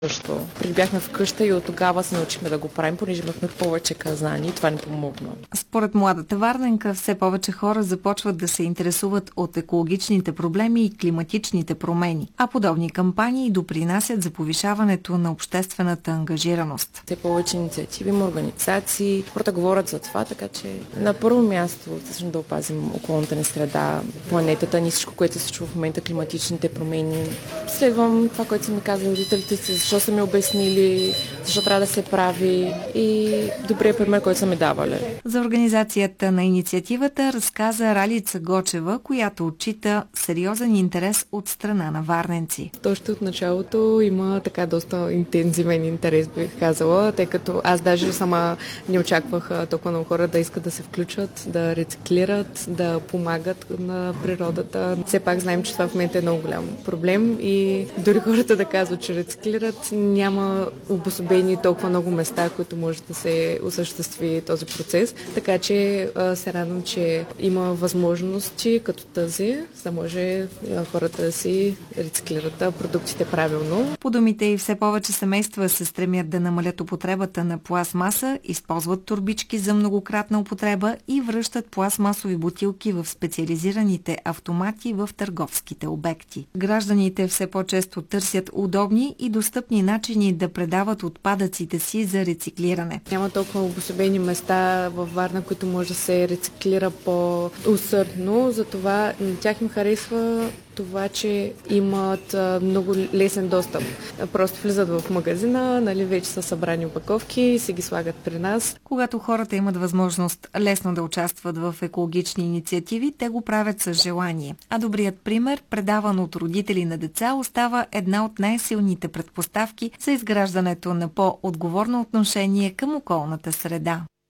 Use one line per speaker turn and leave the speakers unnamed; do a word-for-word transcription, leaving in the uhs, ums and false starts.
Също. Прибяхме вкъща и от тогава се научихме да го правим, понеже имахме повече казани и това ни помогна.
Според младата варненка, все повече хора започват да се интересуват от екологичните проблеми и климатичните промени, а подобни кампании допринасят за повишаването на обществената ангажираност.
Все повече инициативи, има организации, хората говорят за това, така че на първо място да опазим околната ни среда, планетата ни, всичко, което се случва в момента, климатичните промени. Следвам това, което са ми казали родителите си, защо са ми обяснили, защо трябва да се прави и добрият пример, който са ми давали.
За организацията на инициативата разказа Ралица Гочева, която отчита сериозен интерес от страна на варненци.
Още от началото има така доста интензивен интерес, бих казала, тъй като аз даже сама не очаквах толкова много хора да искат да се включат, да рециклират, да помагат на природата. Все пак знаем, че това в момента е много голям проблем и дори хората да казват, че рециклират, няма обособени толкова много места, които може да се осъществи този процес. Така че се радвам, че има възможности като тази, за да може хората да си рециклират продуктите правилно.
По думите и все повече семейства се стремят да намалят употребата на пластмаса, използват торбички за многократна употреба и връщат пластмасови бутилки в специализираните автомати в търговските обекти. Гражданите все по-често търсят удобни и достъпни начини да предават отпадъците си за рециклиране.
Няма толкова обособени места във Варна, които може да се рециклира по-усърдно, затова на тях им харесва това, че имат много лесен достъп. Просто влизат в магазина, нали, вече са събрани опаковки и се ги слагат при нас.
Когато хората имат възможност лесно да участват в екологични инициативи, те го правят с желание. А добрият пример, предаван от родители на деца, остава една от най-силните предпоставки за изграждането на по-отговорно отношение към околната среда.